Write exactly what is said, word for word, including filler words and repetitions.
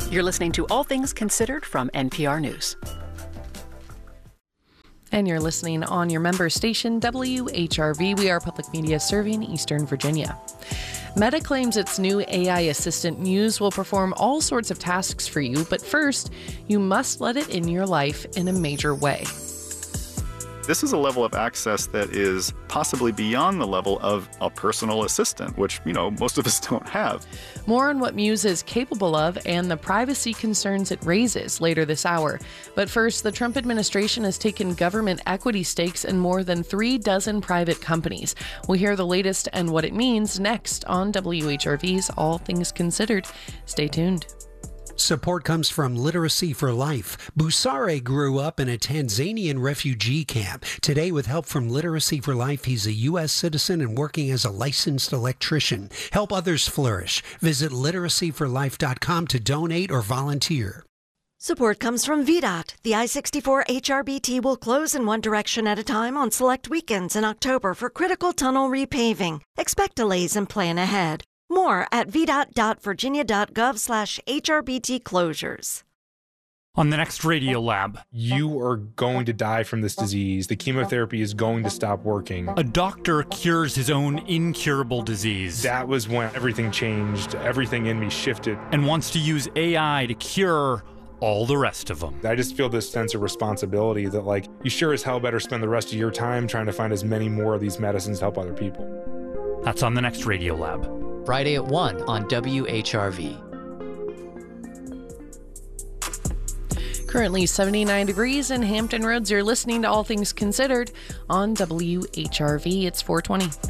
You're listening to All Things Considered from N P R News. And you're listening on your member station, W H R V. We are public media serving Eastern Virginia. Meta claims its new A I assistant Muse will perform all sorts of tasks for you, but first, you must let it in your life in a major way. This is a level of access that is possibly beyond the level of a personal assistant, which, you know, most of us don't have. More on what Muse is capable of and the privacy concerns it raises later this hour. But first, the Trump administration has taken government equity stakes in more than three dozen private companies. We'll hear the latest and what it means next on W H R V's All Things Considered. Stay tuned. Support comes from Literacy for Life. Busare grew up in a Tanzanian refugee camp. Today, with help from Literacy for Life, he's a U S citizen and working as a licensed electrician. Help others flourish. Visit literacy for life dot com to donate or volunteer. Support comes from V DOT. The I sixty-four H R B T will close in one direction at a time on select weekends in October for critical tunnel repaving. Expect delays and plan ahead. More at v dot dot virginia dot gov slash H R B T closures. On the next Radio Lab, you are going to die from this disease. The chemotherapy is going to stop working. A doctor cures his own incurable disease. That was when everything changed. Everything in me shifted. And wants to use A I to cure all the rest of them. I just feel this sense of responsibility that, like, you sure as hell better spend the rest of your time trying to find as many more of these medicines to help other people. That's on the next Radio Lab. Friday at one on W H R V. Currently seventy-nine degrees in Hampton Roads. You're listening to All Things Considered on W H R V. It's four twenty.